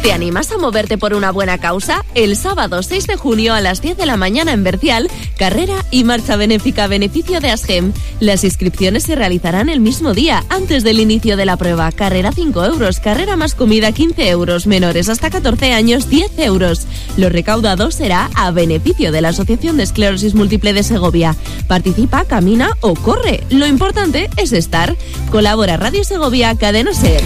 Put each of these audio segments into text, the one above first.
¿Te animas a moverte por una buena causa? El sábado 6 de junio a las 10 de la mañana en Bercial, carrera y marcha benéfica a beneficio de ASGEM. Las inscripciones se realizarán el mismo día, antes del inicio de la prueba. Carrera 5 euros, carrera más comida 15 euros, menores hasta 14 años 10 euros. Lo recaudado será a beneficio de la Asociación de Esclerosis Múltiple de Segovia. Participa, camina o corre. Lo importante es estar. Colabora Radio Segovia, Cadena SER.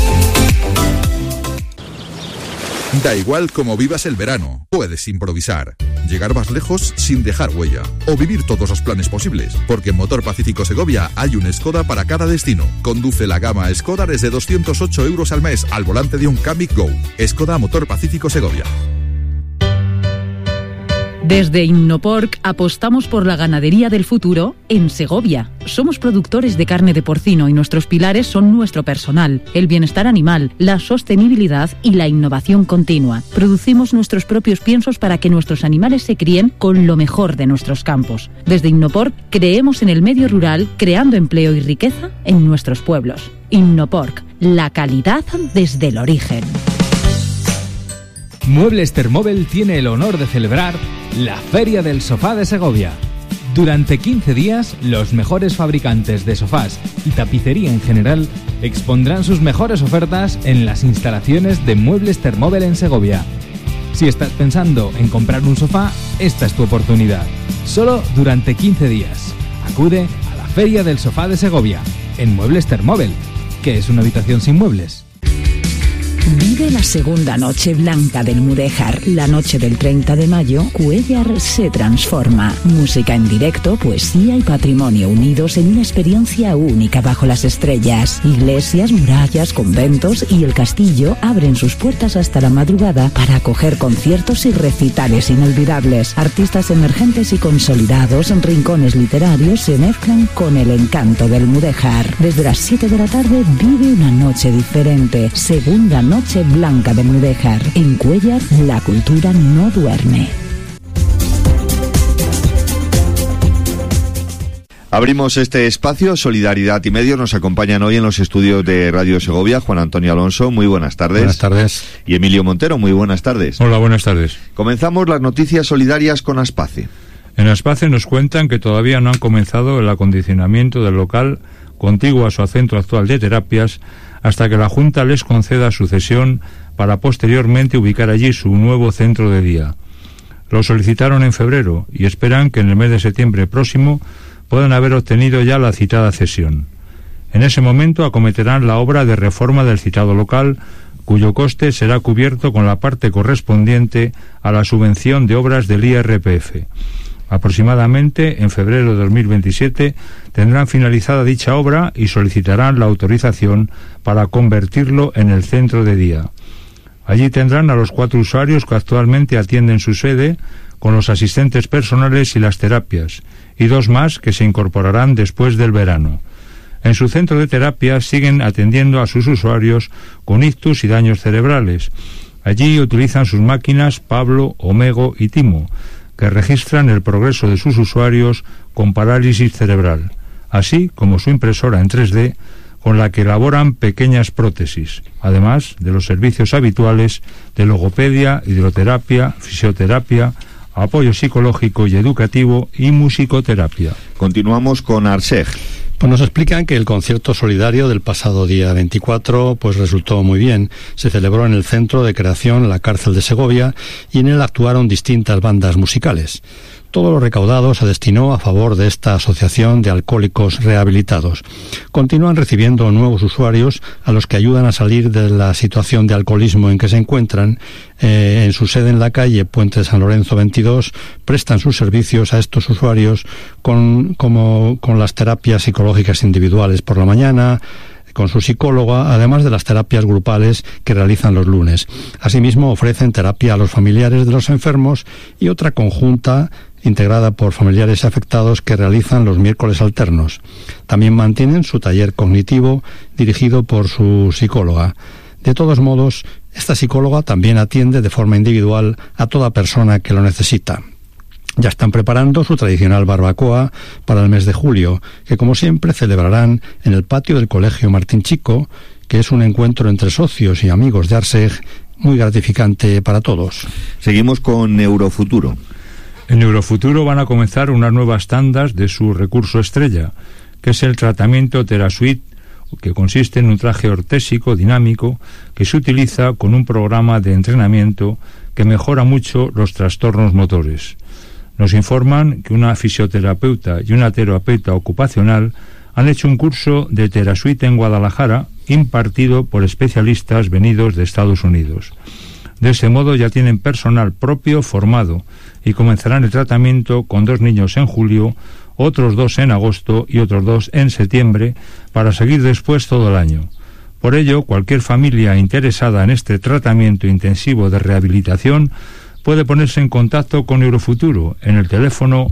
Da igual cómo vivas el verano, puedes improvisar, llegar más lejos sin dejar huella o vivir todos los planes posibles, porque en Motor Pacífico Segovia hay un Skoda para cada destino. Conduce la gama Skoda desde 208 euros al mes al volante de un Kamiq Go. Skoda Motor Pacífico Segovia. Desde Innoporc apostamos por la ganadería del futuro en Segovia. Somos productores de carne de porcino y nuestros pilares son nuestro personal, el bienestar animal, la sostenibilidad y la innovación continua. Producimos nuestros propios piensos para que nuestros animales se críen con lo mejor de nuestros campos. Desde Innoporc creemos en el medio rural, creando empleo y riqueza en nuestros pueblos. Innoporc, la calidad desde el origen. Muebles Thermóvel tiene el honor de celebrar la Feria del Sofá de Segovia. Durante 15 días, los mejores fabricantes de sofás y tapicería en general expondrán sus mejores ofertas en las instalaciones de Muebles Thermóvel en Segovia. Si estás pensando en comprar un sofá, esta es tu oportunidad. Solo durante 15 días. Acude a la Feria del Sofá de Segovia, en Muebles Thermóvel, que es una habitación sin muebles. Vive la segunda noche blanca del Mudéjar. La noche del 30 de mayo, Cuéllar se transforma. Música en directo, poesía y patrimonio unidos en una experiencia única bajo las estrellas. Iglesias, murallas, conventos y el castillo abren sus puertas hasta la madrugada para acoger conciertos y recitales inolvidables. Artistas emergentes y consolidados en rincones literarios se mezclan con el encanto del Mudéjar. Desde las 7 de la tarde vive una noche diferente. Segunda noche blanca del Mudéjar. En Cuéllar, la cultura no duerme. Abrimos este espacio, Solidaridad y Medios. Nos acompañan hoy en los estudios de Radio Segovia Juan Antonio Alonso, muy buenas tardes. Buenas tardes. Y Emilio Montero, muy buenas tardes. Hola, buenas tardes. Comenzamos las noticias solidarias con Aspace. En Aspace nos cuentan que todavía no han comenzado el acondicionamiento del local contiguo a su centro actual de terapias hasta que la Junta les conceda su cesión para posteriormente ubicar allí su nuevo centro de día. Lo solicitaron en febrero y esperan que en el mes de septiembre próximo puedan haber obtenido ya la citada cesión. En ese momento acometerán la obra de reforma del citado local, cuyo coste será cubierto con la parte correspondiente a la subvención de obras del IRPF. Aproximadamente en febrero de 2027 tendrán finalizada dicha obra y solicitarán la autorización para convertirlo en el centro de día. Allí tendrán a los 4 usuarios que actualmente atienden su sede, con los asistentes personales y las terapias, y 2 más que se incorporarán después del verano. En su centro de terapia siguen atendiendo a sus usuarios con ictus y daños cerebrales. Allí utilizan sus máquinas Pablo, Omego y Timo, que registran el progreso de sus usuarios con parálisis cerebral, así como su impresora en 3D, con la que elaboran pequeñas prótesis, además de los servicios habituales de logopedia, hidroterapia, fisioterapia, apoyo psicológico y educativo y musicoterapia. Continuamos con ARSEG. Pues nos explican que el concierto solidario del pasado día 24 pues resultó muy bien. Se celebró en el Centro de Creación La Cárcel de Segovia y en él actuaron distintas bandas musicales. Todo lo recaudado se destinó a favor de esta asociación de alcohólicos rehabilitados. Continúan recibiendo nuevos usuarios a los que ayudan a salir de la situación de alcoholismo en que se encuentran. En su sede en la calle Puente de San Lorenzo 22 prestan sus servicios a estos usuarios con las terapias psicológicas individuales por la mañana, con su psicóloga, además de las terapias grupales que realizan los lunes. Asimismo, ofrecen terapia a los familiares de los enfermos y otra conjunta integrada por familiares afectados que realizan los miércoles alternos. También mantienen su taller cognitivo dirigido por su psicóloga. De todos modos, esta psicóloga también atiende de forma individual a toda persona que lo necesita. Ya están preparando su tradicional barbacoa para el mes de julio, que como siempre celebrarán en el patio del Colegio Martín Chico, que es un encuentro entre socios y amigos de ARSEG, muy gratificante para todos. Seguimos con Neurofuturo. En Neurofuturo van a comenzar unas nuevas tandas de su recurso estrella, que es el tratamiento TheraSuite, que consiste en un traje ortésico dinámico que se utiliza con un programa de entrenamiento que mejora mucho los trastornos motores. Nos informan que una fisioterapeuta y una terapeuta ocupacional han hecho un curso de TheraSuite en Guadalajara, impartido por especialistas venidos de Estados Unidos. De ese modo ya tienen personal propio formado y comenzarán el tratamiento con 2 niños en julio, otros 2 en agosto y otros 2 en septiembre, para seguir después todo el año. Por ello, cualquier familia interesada en este tratamiento intensivo de rehabilitación puede ponerse en contacto con Neurofuturo en el teléfono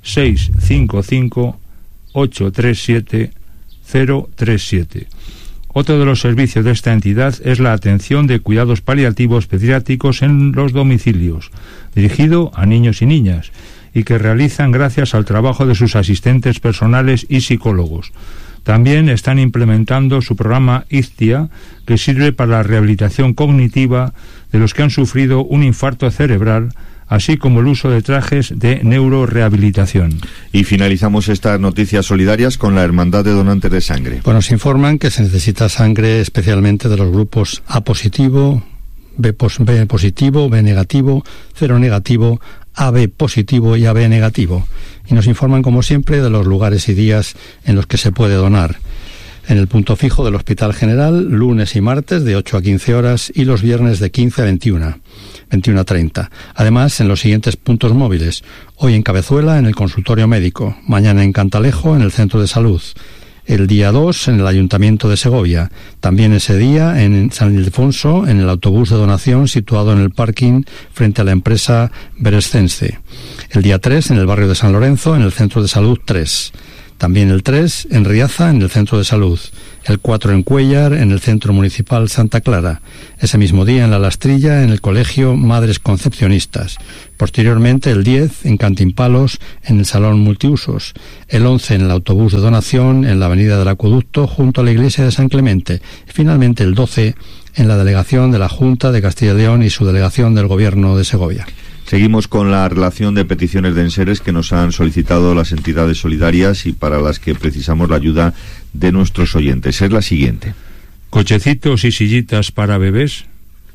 655-837-037. Otro de los servicios de esta entidad es la atención de cuidados paliativos pediátricos en los domicilios, dirigido a niños y niñas, y que realizan gracias al trabajo de sus asistentes personales y psicólogos. También están implementando su programa IZTIA, que sirve para la rehabilitación cognitiva de los que han sufrido un infarto cerebral, así como el uso de trajes de neurorehabilitación. Y finalizamos estas noticias solidarias con la Hermandad de Donantes de Sangre. Pues nos informan que se necesita sangre especialmente de los grupos A positivo, B positivo, B negativo, cero negativo, AB positivo y AB negativo. Y nos informan, como siempre, de los lugares y días en los que se puede donar. En el punto fijo del Hospital General, lunes y martes de 8 a 15 horas y los viernes de 15 a 21 a 30. Además, en los siguientes puntos móviles: hoy en Cabezuela, en el consultorio médico; mañana en Cantalejo, en el centro de salud; el día 2 en el Ayuntamiento de Segovia; también ese día en San Ildefonso, en el autobús de donación situado en el parking frente a la empresa Berescense; el día 3 en el barrio de San Lorenzo, en el centro de salud 3; también el 3 en Riaza, en el centro de salud; el 4 en Cuéllar, en el centro municipal Santa Clara; ese mismo día en La Lastrilla, en el colegio Madres Concepcionistas; posteriormente el 10 en Cantimpalos, en el salón multiusos; el 11 en el autobús de donación, en la avenida del Acueducto, junto a la iglesia de San Clemente; y finalmente el 12 en la delegación de la Junta de Castilla y León y su delegación del Gobierno de Segovia. Seguimos con la relación de peticiones de enseres que nos han solicitado las entidades solidarias y para las que precisamos la ayuda de nuestros oyentes. Es la siguiente: cochecitos y sillitas para bebés,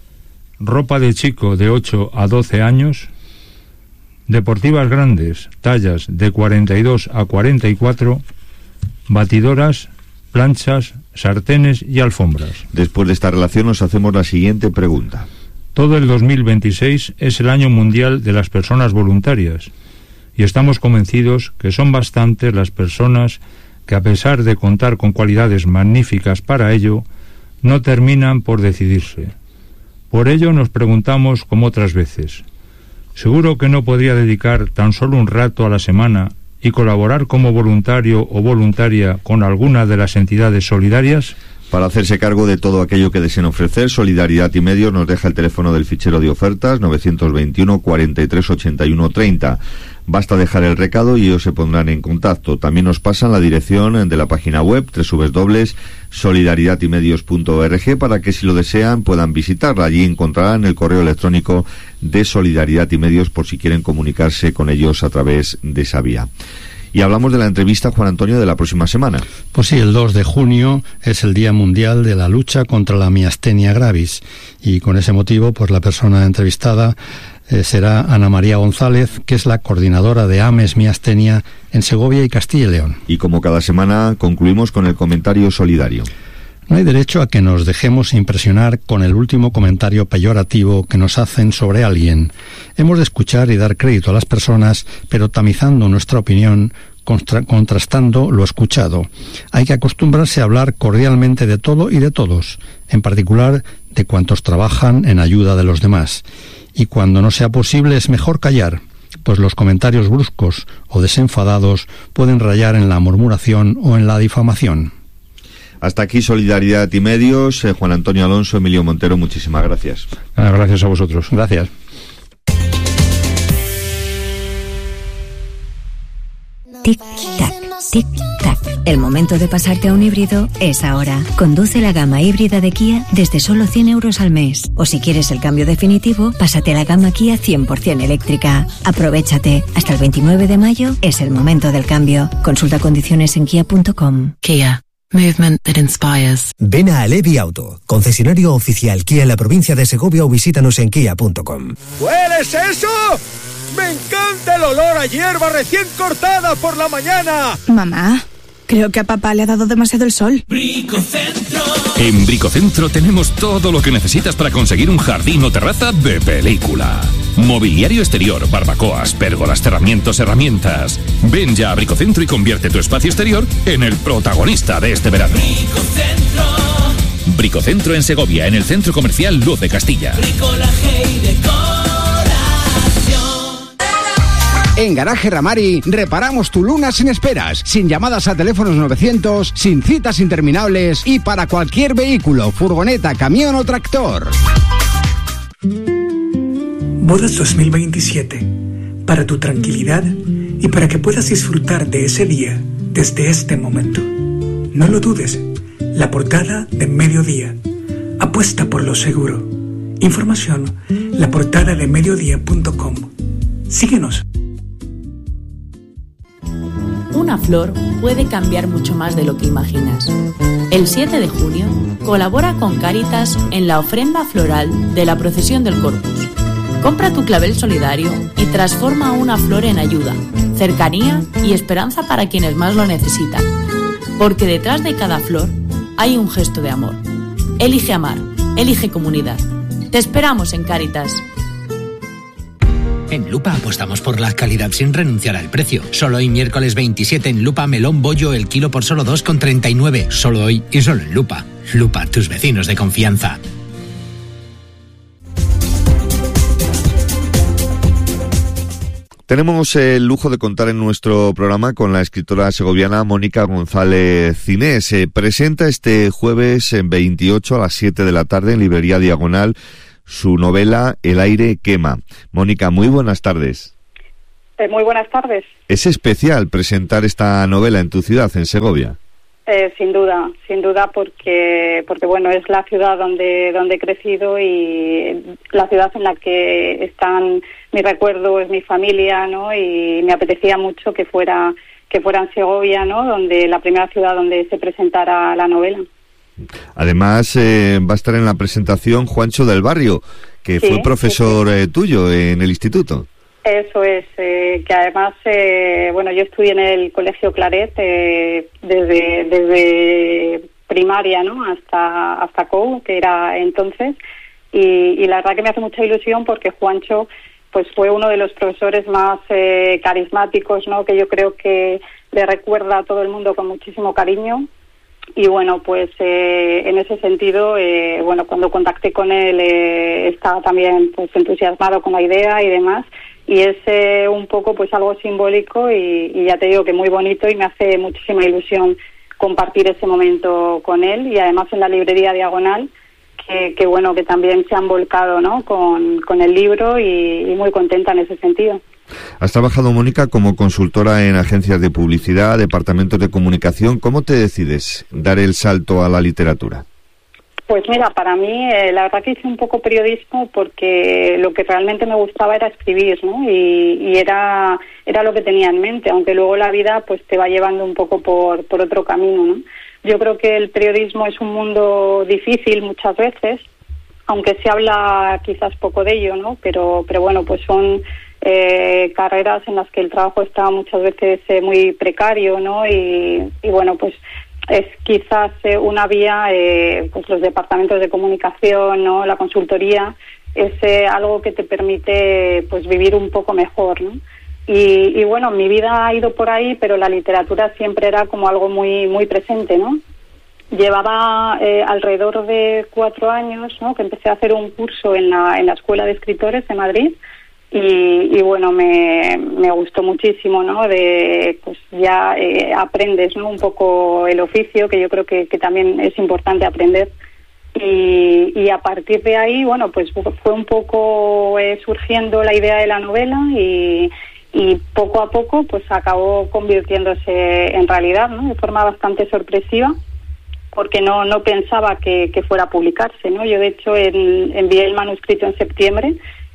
ropa de chico de 8 a 12 años, deportivas grandes, tallas de 42 a 44, batidoras, planchas, sartenes y alfombras. Después de esta relación nos hacemos la siguiente pregunta. Todo el 2026 es el año mundial de las personas voluntarias y estamos convencidos que son bastantes las personas que, a pesar de contar con cualidades magníficas para ello, no terminan por decidirse. Por ello nos preguntamos, como otras veces, ¿seguro que no podría dedicar tan solo un rato a la semana y colaborar como voluntario o voluntaria con alguna de las entidades solidarias? Para hacerse cargo de todo aquello que deseen ofrecer, Solidaridad y Medios nos deja el teléfono del fichero de ofertas 921 43 81 30. Basta dejar el recado y ellos se pondrán en contacto. También nos pasan la dirección de la página web www.solidaridadyMedios.org para que, si lo desean, puedan visitarla. Allí encontrarán el correo electrónico de Solidaridad y Medios por si quieren comunicarse con ellos a través de esa vía. Y hablamos de la entrevista, Juan Antonio, de la próxima semana. Pues sí, el 2 de junio es el Día Mundial de la Lucha contra la Miastenia Gravis, y con ese motivo, pues la persona entrevistada será Ana María González, que es la coordinadora de AMES Miastenia en Segovia y Castilla y León. Y como cada semana, concluimos con el comentario solidario. No hay derecho a que nos dejemos impresionar con el último comentario peyorativo que nos hacen sobre alguien. Hemos de escuchar y dar crédito a las personas, pero tamizando nuestra opinión, contrastando lo escuchado. Hay que acostumbrarse a hablar cordialmente de todo y de todos, en particular de cuantos trabajan en ayuda de los demás. Y cuando no sea posible es mejor callar, pues los comentarios bruscos o desenfadados pueden rayar en la murmuración o en la difamación. Hasta aquí Solidaridad y Medios. Juan Antonio Alonso, Emilio Montero, muchísimas gracias. Gracias a vosotros. Gracias. Tic-tac, tic-tac. El momento de pasarte a un híbrido es ahora. Conduce la gama híbrida de Kia desde solo 100 euros al mes. O si quieres el cambio definitivo, pásate a la gama Kia 100% eléctrica. Aprovéchate. Hasta el 29 de mayo es el momento del cambio. Consulta condiciones en kia.com. Kia. Movement that inspires. Ven a Alevi Auto, concesionario oficial Kia en la provincia de Segovia, o visítanos en kia.com. ¿Hueles eso? ¡Me encanta el olor a hierba recién cortada por la mañana! Mamá, creo que a papá le ha dado demasiado el sol. Bricocentro. En Bricocentro tenemos todo lo que necesitas para conseguir un jardín o terraza de película. Mobiliario exterior, barbacoas, pérgolas, cerramientos, herramientas. Ven ya a Bricocentro y convierte tu espacio exterior en el protagonista de este verano. Bricocentro. Bricocentro en Segovia, en el centro comercial Luz de Castilla. Bricolaje y decoración. En Garaje Ramari reparamos tu Luna sin esperas, sin llamadas a teléfonos 900, sin citas interminables y para cualquier vehículo, furgoneta, camión o tractor. Bodas 2027, para tu tranquilidad y para que puedas disfrutar de ese día desde este momento. No lo dudes, la portada de Mediodía. Apuesta por lo seguro. Información, laportadadeMediodía.com. Síguenos. Una flor puede cambiar mucho más de lo que imaginas. El 7 de junio colabora con Cáritas en la ofrenda floral de la procesión del Corpus. Compra tu clavel solidario y transforma una flor en ayuda, cercanía y esperanza para quienes más lo necesitan. Porque detrás de cada flor hay un gesto de amor. Elige amar, elige comunidad. Te esperamos en Cáritas. En Lupa apostamos por la calidad sin renunciar al precio. Solo hoy miércoles 27 en Lupa melón bollo el kilo por solo 2,39. Solo hoy y solo en Lupa. Lupa, tus vecinos de confianza. Tenemos el lujo de contar en nuestro programa con la escritora segoviana Mónica González Cinés. Se presenta este jueves 28 a las 7 de la tarde en Librería Diagonal su novela El aire quema. Mónica, muy buenas tardes. Muy buenas tardes. ¿Es especial presentar esta novela en tu ciudad, en Segovia? Sin duda, porque bueno, es la ciudad donde he crecido y la ciudad en la que están mis recuerdos, mi familia, ¿no? Y me apetecía mucho que fuera en Segovia, ¿no? Donde la primera ciudad donde se presentara la novela. Además, va a estar en la presentación Juancho del Barrio, que fue profesor tuyo en el instituto. Eso es, que además, bueno, yo estudié en el Colegio Claret desde primaria, ¿no? hasta COU, que era entonces, y la verdad que me hace mucha ilusión porque Juancho pues fue uno de los profesores más carismáticos, ¿no? Que yo creo que le recuerda a todo el mundo con muchísimo cariño. Y bueno, pues en ese sentido, bueno, cuando contacté con él estaba también pues entusiasmado con la idea y demás, y es un poco pues algo simbólico y ya te digo que muy bonito, y me hace muchísima ilusión compartir ese momento con él, y además en la Librería Diagonal, que bueno, que también se han volcado, ¿no? con el libro, y muy contenta en ese sentido. Has trabajado, Mónica, como consultora en agencias de publicidad, departamentos de comunicación. ¿Cómo te decides dar el salto a la literatura? Pues mira, para mí la verdad que hice un poco periodismo porque lo que realmente me gustaba era escribir, ¿no? Y era lo que tenía en mente, aunque luego la vida pues te va llevando un poco por otro camino, ¿no? Yo creo que el periodismo es un mundo difícil muchas veces, aunque se habla quizás poco de ello, ¿no? Pero bueno, pues son carreras en las que el trabajo está muchas veces muy precario, ¿no? Y bueno, pues es quizás una vía, pues los departamentos de comunicación, ¿no? La consultoría es algo que te permite pues vivir un poco mejor, ¿no? Y bueno, mi vida ha ido por ahí, pero la literatura siempre era como algo muy muy presente, ¿no? Llevaba alrededor de 4 años, ¿no? Que empecé a hacer un curso en la Escuela de Escritores de Madrid. Y bueno, me gustó muchísimo, ¿no? Pues ya aprendes, ¿no? Un poco el oficio, que yo creo que también es importante aprender. Y a partir de ahí, bueno, pues fue un poco surgiendo la idea de la novela y y poco a poco pues acabó convirtiéndose en realidad, ¿no? De forma bastante sorpresiva, porque no pensaba que fuera a publicarse, ¿no? Yo de hecho envié el manuscrito en septiembre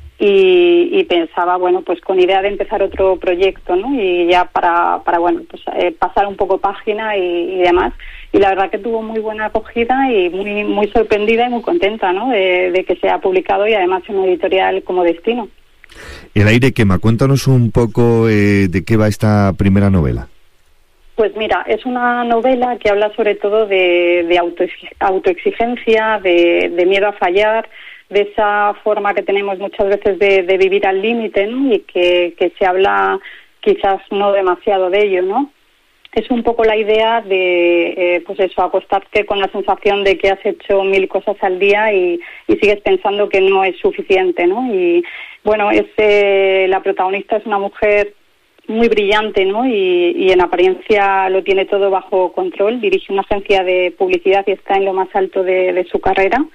y pensaba, bueno, pues con idea de empezar otro proyecto, ¿no? Y ya para bueno, pues pasar un poco página y demás. Y la verdad que tuvo muy buena acogida y muy sorprendida y muy contenta, ¿no? De que sea publicado y además en una editorial como Destino. El aire quema. Cuéntanos un poco de qué va esta primera novela. Pues mira, es una novela que habla sobre todo de autoexigencia, de miedo a fallar, de esa forma que tenemos muchas veces de vivir al límite, ¿no? Y que se habla quizás no demasiado de ello, ¿no? Es un poco la idea de, pues eso, acostarte con la sensación de que has hecho 1000 cosas al día y sigues pensando que no es suficiente, ¿no? Y bueno, la protagonista es una mujer muy brillante, ¿no? Y en apariencia lo tiene todo bajo control. Dirige una agencia de publicidad y está en lo más alto de su carrera.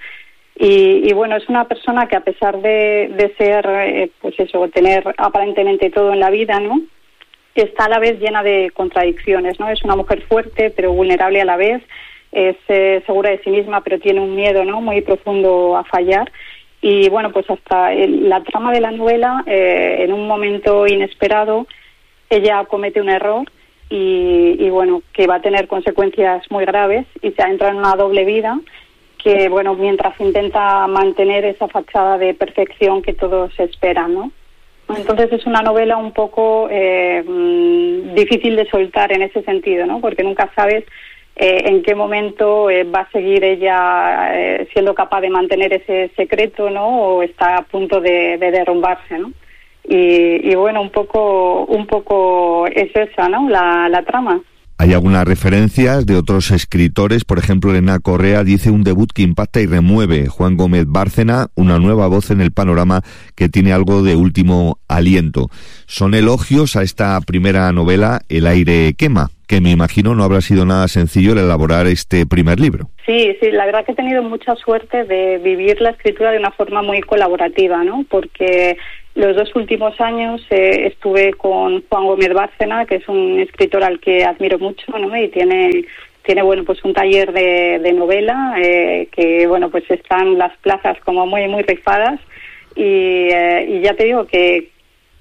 Y bueno, es una persona que a pesar de ser, pues eso, tener aparentemente todo en la vida, ¿no? Está a la vez llena de contradicciones, ¿no? Es una mujer fuerte pero vulnerable a la vez. Es segura de sí misma pero tiene un miedo, ¿no? Muy profundo a fallar. Y bueno, pues hasta la trama de la novela, en un momento inesperado, ella comete un error y bueno, que va a tener consecuencias muy graves y se adentra en una doble vida que, bueno, mientras intenta mantener esa fachada de perfección que todos esperan, ¿no? Entonces es una novela un poco difícil de soltar en ese sentido, ¿no? Porque nunca sabes en qué momento va a seguir ella siendo capaz de mantener ese secreto, ¿no? O está a punto de derrumbarse, ¿no? Y bueno, un poco es esa, ¿no? La trama. Hay algunas referencias de otros escritores, por ejemplo, Elena Correa dice un debut que impacta y remueve. Juan Gómez Bárcena, una nueva voz en el panorama que tiene algo de último aliento. Son elogios a esta primera novela, El aire quema, que me imagino no habrá sido nada sencillo el elaborar este primer libro. Sí, la verdad que he tenido mucha suerte de vivir la escritura de una forma muy colaborativa, ¿no? Porque los 2 últimos años estuve con Juan Gómez Bárcena, que es un escritor al que admiro mucho, ¿no? Y tiene bueno, pues un taller de novela que bueno, pues están las plazas como muy muy rifadas y ya te digo que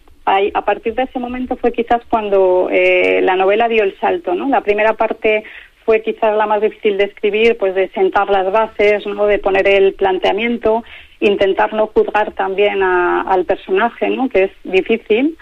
a partir de ese momento fue quizás cuando la novela dio el salto, ¿no? La primera parte fue quizás la más difícil de escribir, pues de sentar las bases, ¿no? De poner el planteamiento, intentar no juzgar también al personaje, ¿no? Que es difícil.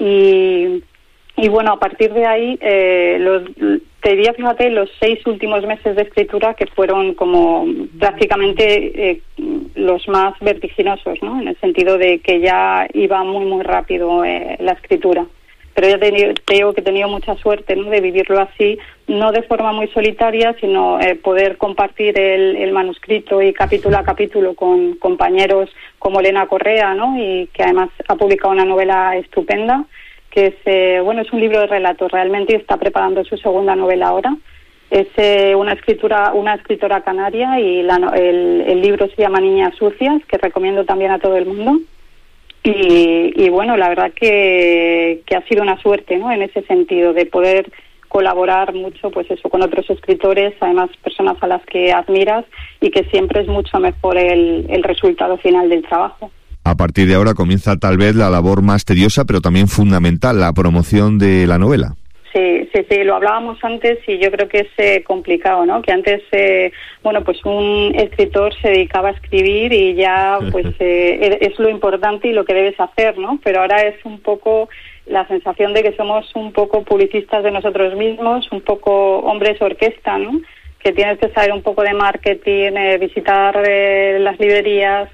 Y bueno, a partir de ahí, te diría, fíjate, los 6 últimos meses de escritura que fueron como prácticamente los más vertiginosos, ¿no? En el sentido de que ya iba muy, muy rápido la escritura. Pero ya te digo que he tenido mucha suerte, ¿no? De vivirlo así, no de forma muy solitaria, sino poder compartir el manuscrito y capítulo a capítulo con compañeros como Elena Correa, ¿no? Y que además ha publicado una novela estupenda, que es es un libro de relatos realmente y está preparando su segunda novela ahora. Es una escritora canaria y el libro se llama Niñas sucias, que recomiendo también a todo el mundo. Y bueno, la verdad que ha sido una suerte, ¿no? En ese sentido, de poder colaborar mucho, pues eso, con otros escritores, además personas a las que admiras y que siempre es mucho mejor el resultado final del trabajo. A partir de ahora comienza tal vez la labor más tediosa, pero también fundamental, la promoción de la novela. Sí, lo hablábamos antes y yo creo que es complicado, ¿no? Que antes, pues un escritor se dedicaba a escribir y ya, pues, es lo importante y lo que debes hacer, ¿no? Pero ahora es un poco la sensación de que somos un poco publicistas de nosotros mismos, un poco hombres orquesta, ¿no? Que tienes que saber un poco de marketing, visitar las librerías,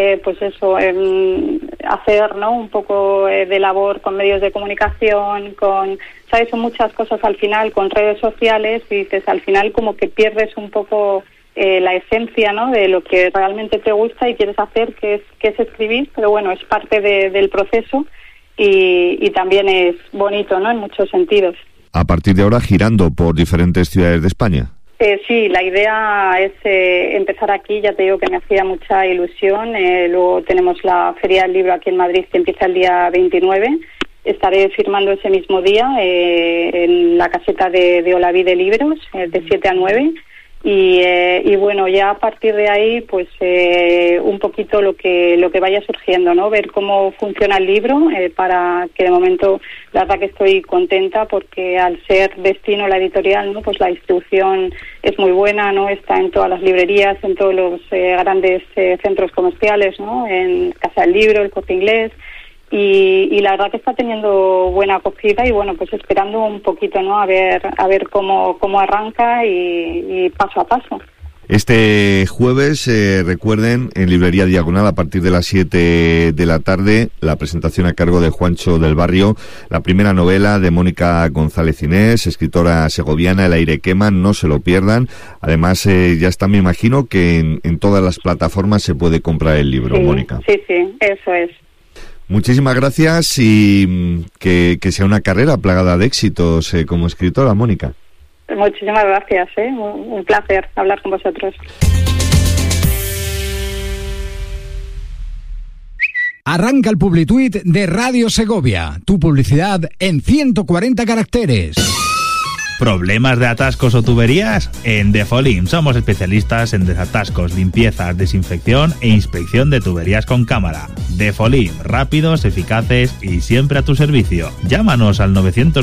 hacer, ¿no? Un poco de labor con medios de comunicación, ¿sabes? Son muchas cosas al final, con redes sociales, y dices, al final como que pierdes un poco la esencia, ¿no? De lo que realmente te gusta y quieres hacer, que es escribir, pero bueno, es parte del proceso y también es bonito, ¿no? En muchos sentidos. A partir de ahora, girando por diferentes ciudades de España. Sí, la idea es empezar aquí, ya te digo que me hacía mucha ilusión. Luego tenemos la Feria del Libro aquí en Madrid, que empieza el día 29, estaré firmando ese mismo día en la caseta de Olavide Libros, de 7 a 9. Y bueno, ya a partir de ahí, pues un poquito lo que vaya surgiendo, ¿no? Ver cómo funciona el libro, para que de momento, la verdad que estoy contenta, porque al ser Destino la editorial, ¿no? Pues la distribución es muy buena, ¿no? Está en todas las librerías, en todos los grandes centros comerciales, ¿no? En Casa del Libro, El Corte Inglés. Y la verdad que está teniendo buena acogida, y bueno, pues esperando un poquito, ¿no? A ver cómo arranca y paso a paso. Este jueves, recuerden, en Librería Diagonal, a partir de las 7 de la tarde, la presentación a cargo de Juancho del Barrio, la primera novela de Mónica González Inés, escritora segoviana, El aire quema, no se lo pierdan. Además, ya está, me imagino, que en todas las plataformas se puede comprar el libro, sí, Mónica. Sí, eso es. Muchísimas gracias, y que sea una carrera plagada de éxitos como escritora, Mónica. Muchísimas gracias, un placer hablar con vosotros. Arranca el Publituit de Radio Segovia, tu publicidad en 140 caracteres. ¿Problemas de atascos o tuberías? En Defolim somos especialistas en desatascos, limpiezas, desinfección e inspección de tuberías con cámara. Defolim, rápidos, eficaces y siempre a tu servicio. Llámanos al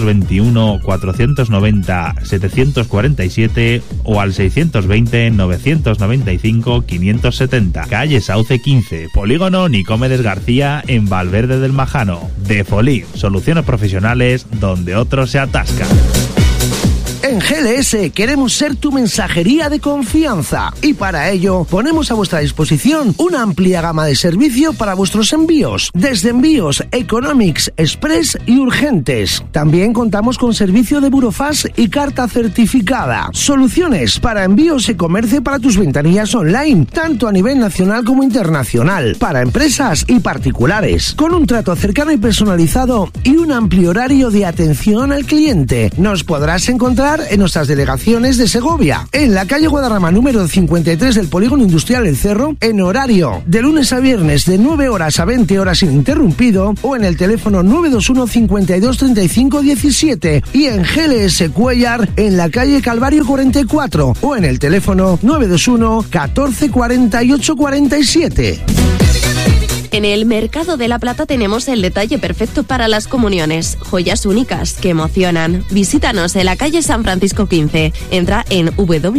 921-490-747 o al 620-995-570. Calle Sauce 15, Polígono Nicomedes García, en Valverde del Majano. Defolim, soluciones profesionales donde otros se atascan. En GLS queremos ser tu mensajería de confianza, y para ello ponemos a vuestra disposición una amplia gama de servicio para vuestros envíos, desde envíos economics, express y urgentes. También contamos con servicio de burofax y carta certificada. Soluciones para envíos e comercio para tus ventanillas online, tanto a nivel nacional como internacional, para empresas y particulares, con un trato cercano y personalizado y un amplio horario de atención al cliente. Nos podrás encontrar en nuestras delegaciones de Segovia, en la calle Guadarrama número 53 del Polígono Industrial El Cerro, en horario de lunes a viernes de 9 horas a 20 horas ininterrumpido, o en el teléfono 921 52 35 17, y en GLS Cuellar en la calle Calvario 44, o en el teléfono 921 14 48 47. En el Mercado de la Plata tenemos el detalle perfecto para las comuniones. Joyas únicas que emocionan. Visítanos en la calle San Francisco 15. Entra en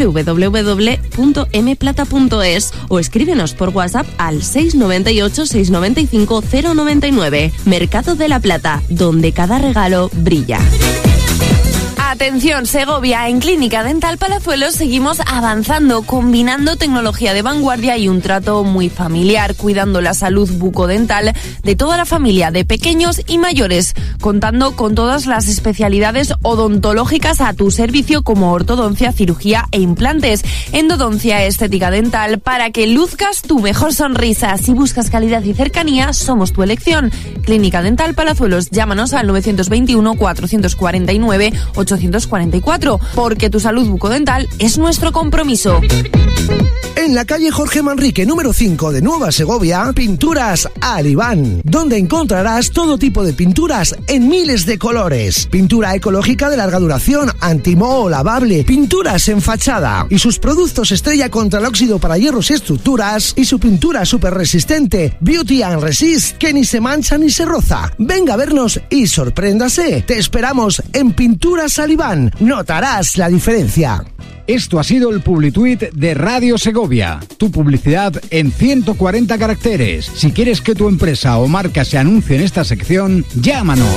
www.mplata.es o escríbenos por WhatsApp al 698 695 099. Mercado de la Plata, donde cada regalo brilla. Atención Segovia, en Clínica Dental Palazuelos seguimos avanzando, combinando tecnología de vanguardia y un trato muy familiar, cuidando la salud bucodental de toda la familia, de pequeños y mayores, contando con todas las especialidades odontológicas a tu servicio, como ortodoncia, cirugía e implantes, endodoncia, estética dental, para que luzcas tu mejor sonrisa. Si buscas calidad y cercanía, somos tu elección. Clínica Dental Palazuelos, llámanos al 921 449 844, porque tu salud bucodental es nuestro compromiso. En la calle Jorge Manrique, número 5 de Nueva Segovia, Pinturas Alibán, donde encontrarás todo tipo de pinturas en miles de colores. Pintura ecológica de larga duración, antimoho, lavable, pinturas en fachada, y sus productos estrella contra el óxido para hierros y estructuras, y su pintura súper resistente, Beauty and Resist, que ni se mancha ni se roza. Venga a vernos y sorpréndase. Te esperamos en Pinturas Alibán. Notarás la diferencia. Esto ha sido el Publituit de Radio Segovia, tu publicidad en 140 caracteres. Si quieres que tu empresa o marca se anuncie en esta sección, llámanos.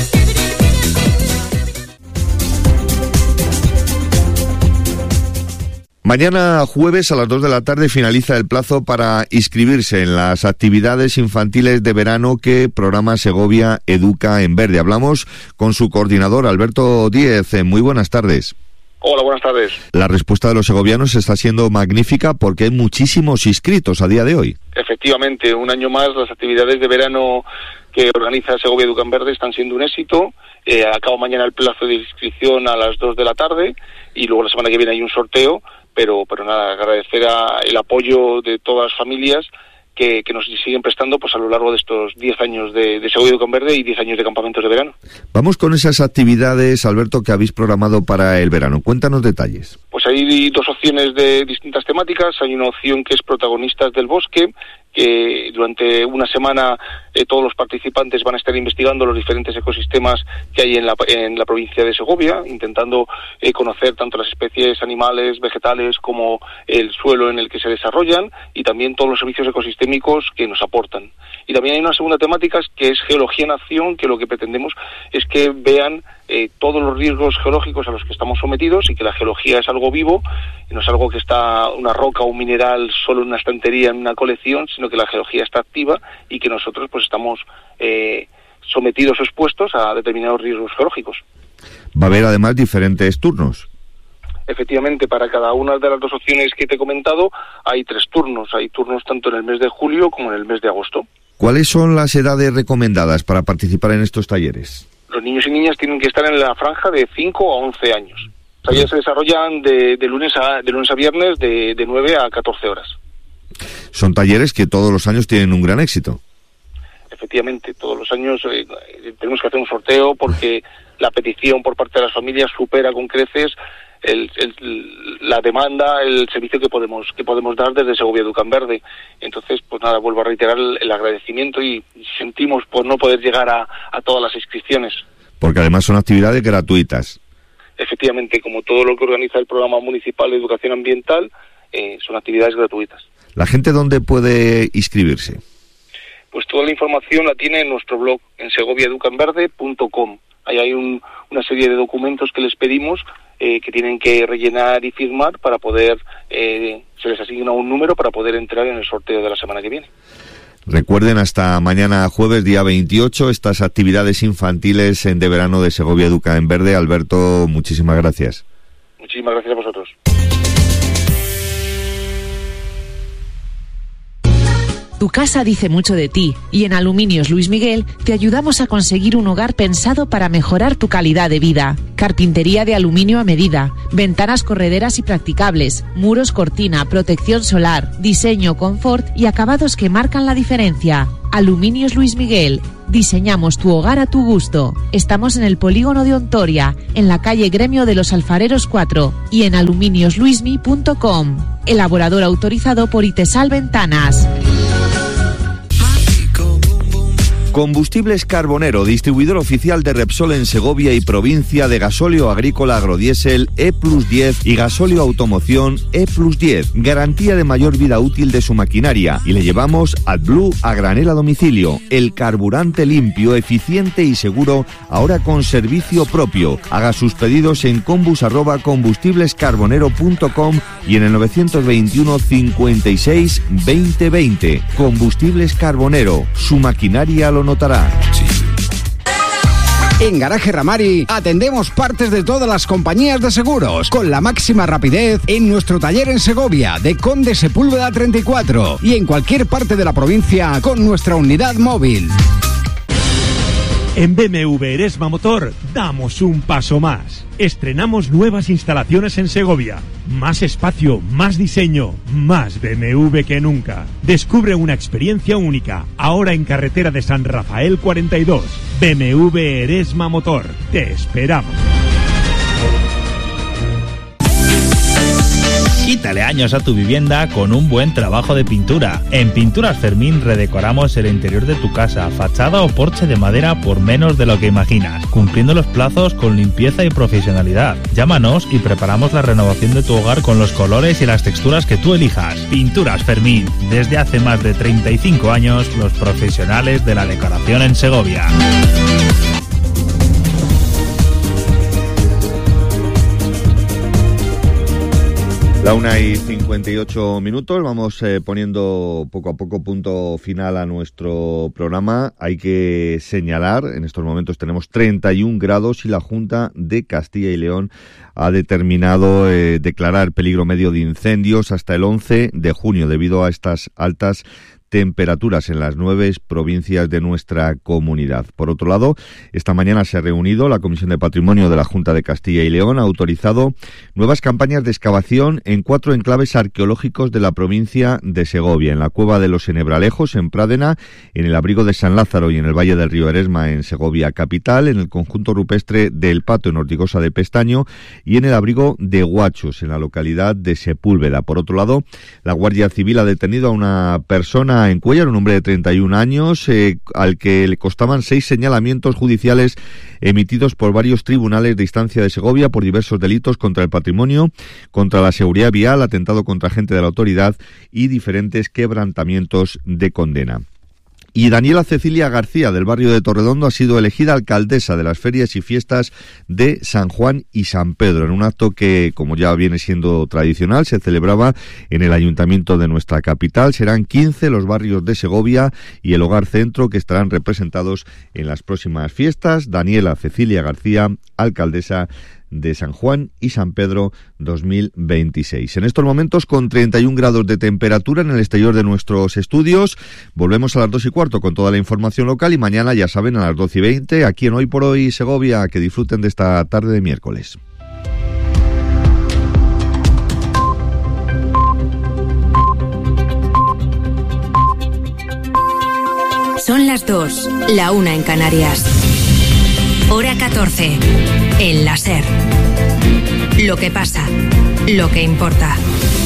Mañana jueves a las 2 de la tarde finaliza el plazo para inscribirse en las actividades infantiles de verano que programa Segovia Educa en Verde. Hablamos con su coordinador, Alberto Díez. Muy buenas tardes. Hola, buenas tardes. La respuesta de los segovianos está siendo magnífica porque hay muchísimos inscritos a día de hoy. Efectivamente, un año más las actividades de verano que organiza Segovia Educa en Verde están siendo un éxito. Acaba mañana el plazo de inscripción a las 2 de la tarde y luego la semana que viene hay un sorteo, pero nada, agradecer el apoyo de todas las familias que nos siguen prestando pues a lo largo de estos 10 años de Segovia Educan Verde y 10 años de campamentos de verano. Vamos con esas actividades, Alberto, que habéis programado para el verano. Cuéntanos detalles. Pues hay dos opciones de distintas temáticas. Hay una opción que es protagonistas del bosque, que durante una semana todos los participantes van a estar investigando los diferentes ecosistemas que hay en la provincia de Segovia, intentando conocer tanto las especies animales, vegetales, como el suelo en el que se desarrollan y también todos los servicios ecosistémicos que nos aportan. Y también hay una segunda temática que es Geología en Acción, que lo que pretendemos es que vean todos los riesgos geológicos a los que estamos sometidos y que la geología es algo vivo, no es algo que está una roca o un mineral solo en una estantería, en una colección, sino que la geología está activa y que nosotros pues estamos sometidos o expuestos a determinados riesgos geológicos. Va a haber además diferentes turnos. Efectivamente, para cada una de las dos opciones que te he comentado hay 3 turnos. Hay turnos tanto en el mes de julio como en el mes de agosto. ¿Cuáles son las edades recomendadas para participar en estos talleres? Los niños y niñas tienen que estar en la franja de 5 a 11 años. Los talleres se desarrollan de lunes a viernes de 9 a 14 horas. Son talleres que todos los años tienen un gran éxito. Efectivamente, todos los años tenemos que hacer un sorteo porque la petición por parte de las familias supera con creces la demanda, el servicio que podemos dar desde Segovia Educan Verde. Entonces, pues nada, vuelvo a reiterar el agradecimiento y sentimos por no poder llegar a todas las inscripciones. Porque además son actividades gratuitas. Efectivamente, como todo lo que organiza el Programa Municipal de Educación Ambiental, son actividades gratuitas. ¿La gente dónde puede inscribirse? Pues toda la información la tiene en nuestro blog, en segoviaeducanverde.com. Ahí hay una serie de documentos que les pedimos que tienen que rellenar y firmar para poder, se les asigna un número para poder entrar en el sorteo de la semana que viene. Recuerden, hasta mañana jueves, día 28, estas actividades infantiles de verano de Segovia Educan Verde. Alberto, muchísimas gracias. Muchísimas gracias a vosotros. Tu casa dice mucho de ti y en Aluminios Luis Miguel te ayudamos a conseguir un hogar pensado para mejorar tu calidad de vida. Carpintería de aluminio a medida, ventanas correderas y practicables, muros cortina, protección solar, diseño, confort y acabados que marcan la diferencia. Aluminios Luis Miguel. Diseñamos tu hogar a tu gusto. Estamos en el polígono de Ontoria, en la calle Gremio de los Alfareros 4 y en aluminiosluismi.com. Elaborador autorizado por Itesal Ventanas. Combustibles Carbonero, distribuidor oficial de Repsol en Segovia y provincia, de gasóleo agrícola agrodiesel E+10 y gasóleo automoción E+10. Garantía de mayor vida útil de su maquinaria y le llevamos AdBlue a granel a domicilio. El carburante limpio, eficiente y seguro, ahora con servicio propio. Haga sus pedidos en combus@combustiblescarbonero.com y en el 921 56 20 20. Combustibles Carbonero, su maquinaria lo notará. En Garaje Ramari atendemos partes de todas las compañías de seguros con la máxima rapidez en nuestro taller en Segovia de Conde Sepúlveda 34 y en cualquier parte de la provincia con nuestra unidad móvil. En BMW Eresma Motor damos un paso más. Estrenamos nuevas instalaciones en Segovia. Más espacio, más diseño, más BMW que nunca. Descubre una experiencia única, ahora en carretera de San Rafael 42. BMW Eresma Motor. Te esperamos. Quítale años a tu vivienda con un buen trabajo de pintura. En Pinturas Fermín redecoramos el interior de tu casa, fachada o porche de madera por menos de lo que imaginas, cumpliendo los plazos con limpieza y profesionalidad. Llámanos y preparamos la renovación de tu hogar con los colores y las texturas que tú elijas. Pinturas Fermín, desde hace más de 35 años, los profesionales de la decoración en Segovia. La 1:58, vamos poniendo poco a poco punto final a nuestro programa. Hay que señalar, en estos momentos tenemos 31 grados y la Junta de Castilla y León ha determinado declarar peligro medio de incendios hasta el 11 de junio debido a estas altas temperaturas en las 9 provincias de nuestra comunidad. Por otro lado, esta mañana se ha reunido la Comisión de Patrimonio de la Junta de Castilla y León, ha autorizado nuevas campañas de excavación en 4 enclaves arqueológicos de la provincia de Segovia, en la Cueva de los Enebralejos, en Prádena, en el Abrigo de San Lázaro y en el Valle del Río Eresma, en Segovia capital, en el conjunto rupestre del Pato, en Ortigosa de Pestaño, y en el Abrigo de Guachos, en la localidad de Sepúlveda. Por otro lado, la Guardia Civil ha detenido a una persona en Cuéllar, un hombre de 31 años, al que le costaban 6 señalamientos judiciales emitidos por varios tribunales de instancia de Segovia por diversos delitos contra el patrimonio, contra la seguridad vial, atentado contra agente de la autoridad y diferentes quebrantamientos de condena. Y Daniela Cecilia García, del barrio de Torredondo, ha sido elegida alcaldesa de las ferias y fiestas de San Juan y San Pedro, en un acto que, como ya viene siendo tradicional, se celebraba en el ayuntamiento de nuestra capital. Serán 15 los barrios de Segovia y el Hogar Centro que estarán representados en las próximas fiestas. Daniela Cecilia García, alcaldesa de San Juan y San Pedro 2026. En estos momentos, con 31 grados de temperatura en el exterior de nuestros estudios. Volvemos a las 2:15 con toda la información local y mañana, ya saben, a las 12:20, aquí en Hoy por Hoy Segovia. Que disfruten de esta tarde de miércoles. Son las 2, la 1 en Canarias. Hora 14. El la SER. Lo que pasa, lo que importa.